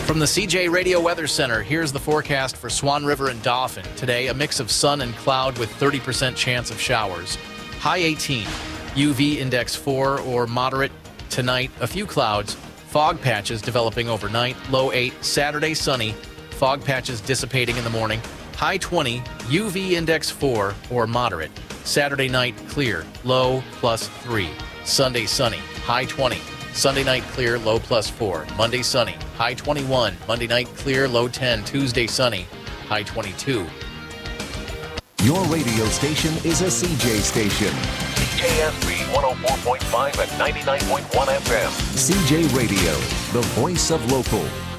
From the CJ Radio Weather Center, here's the forecast for Swan River and Dauphin. Today, a mix of sun and cloud with 30% chance of showers. High 18, UV index 4 or moderate. Tonight, a few clouds, fog patches developing overnight. Low 8, Saturday sunny, fog patches dissipating in the morning. High 20, UV index 4 or moderate. Saturday night clear, low +3. Sunday sunny, high 20. Sunday night clear, low +4. Monday sunny, high 21. Monday night clear, low 10. Tuesday sunny, high 22. Your radio station is a CJ station. CJSB 104.5 and 99.1 FM. CJ Radio, the voice of local.